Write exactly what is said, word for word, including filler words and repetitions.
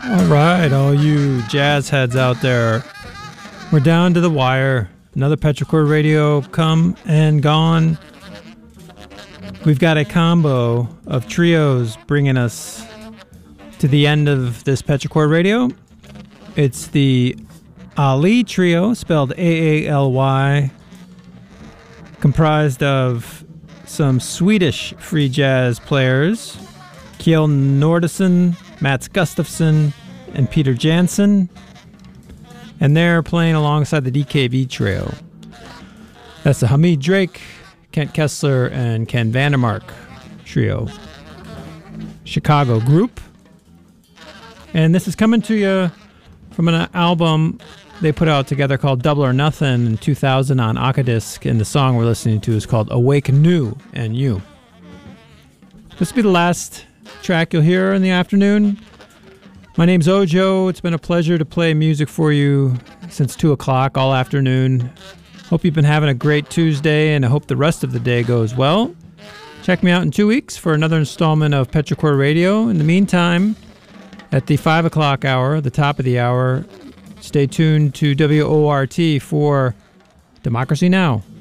All right, all you jazz heads out there, we're down to the wire. Another Petrichord Radio come and gone. We've got a combo of trios bringing us to the end of this Petrichord Radio. It's the Ali Trio, spelled A A L Y, comprised of some Swedish free jazz players, Kjell Nordesen, Mats Gustafsson, and Peter Jansen. And they're playing alongside the D K V Trio. That's the Hamid Drake, Kent Kessler, and Ken Vandermark Trio. Chicago group. And this is coming to you from an album they put out together called Double or Nothing in two thousand on Akadisc, and the song we're listening to is called Awake New and You. This will be the last track you'll hear in the afternoon. My name's Ojo. It's been a pleasure to play music for you since two o'clock all afternoon. Hope you've been having a great Tuesday, and I hope the rest of the day goes well. Check me out in two weeks for another installment of Petrichord Radio. In the meantime, at the five o'clock hour, the top of the hour, stay tuned to W O R T for Democracy Now!